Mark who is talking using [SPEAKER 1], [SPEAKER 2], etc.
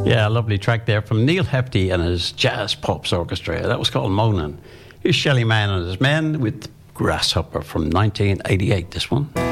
[SPEAKER 1] Yeah, a lovely track there from Neil Hefti and his Jazz Pops Orchestra. That was called Moanin'. Here's Shelly Manne and his men with Grasshopper from 1988, this one.